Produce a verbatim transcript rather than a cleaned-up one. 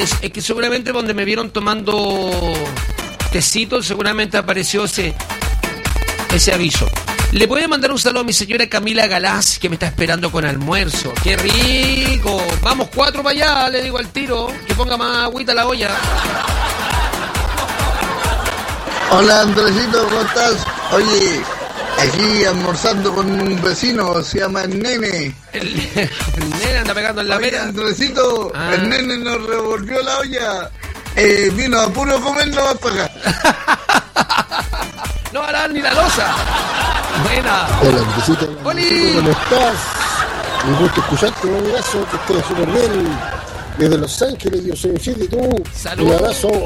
es, es que seguramente donde me vieron tomando tecito, seguramente apareció ese, ese aviso. Le voy a mandar un saludo a mi señora Camila Galás, que me está esperando con almuerzo. ¡Qué rico! Vamos cuatro para allá, le digo al tiro. Que ponga más agüita a la olla. Hola, Andresito, ¿cómo estás? Oye, aquí almorzando con un vecino, se llama el Nene. El, el nene anda pegando en la Oye, pera. Andresito, Ah. el Nene nos revolvió la olla. Eh, vino a puro comerlo para acá. No harán ni la losa. Buena. Hola, Andresito, ¡Oli! ¿cómo estás? Un gusto escucharte, un abrazo, que estés súper bien. Desde Los Ángeles, yo soy Chile, y tú. Salud. Un abrazo.